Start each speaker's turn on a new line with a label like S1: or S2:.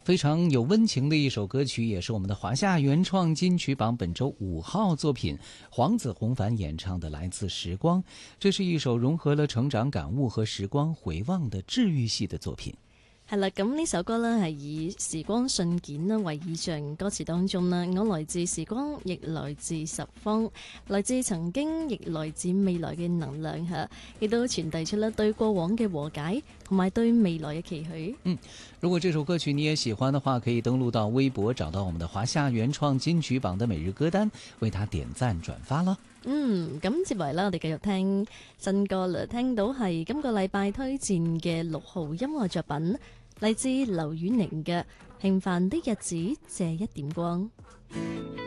S1: 非常有温情的一首歌曲，也是我们的华夏原创金曲榜本周5号作品，黄子弘凡演唱的《来自时光》。这是一首融合了成长感悟和时光回望的治愈系的作品。
S2: 係啦，咁呢首歌呢係以時光信件啦為意象，歌詞當中呢，我來自時光，亦來自十方，來自曾經，亦來自未來嘅能量嚇，亦都傳遞出啦對過往嘅和解，同埋對未來嘅期許。
S1: 如果這首歌曲你也喜歡的話，可以登錄到微博，找到我們的華夏原創金曲榜的每日歌單，為它點讚轉發啦。
S2: 咁接嚟啦，我哋繼續聽新歌啦，聽到係今個禮拜推薦嘅6號音樂作品，嚟自劉宇寧嘅《平凡的日子借一點光》。